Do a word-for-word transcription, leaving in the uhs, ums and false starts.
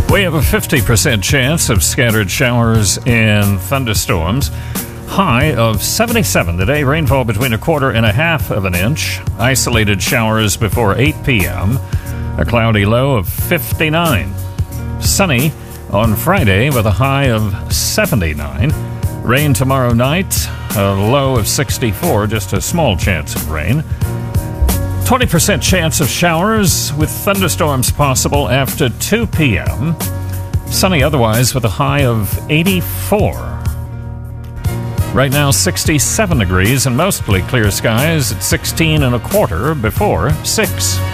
We have a fifty percent chance of scattered showers and thunderstorms. High of seventy-seven today. Rainfall between a quarter and a half of an inch. Isolated showers before eight p.m. A cloudy low of fifty-nine. Sunny on Friday with a high of seventy-nine. Rain tomorrow night. A low of sixty-four. Just a small chance of rain. twenty percent chance of showers with thunderstorms possible after two p.m. Sunny otherwise with a high of eighty-four. Right now, sixty-seven degrees and mostly clear skies at sixteen and a quarter before six.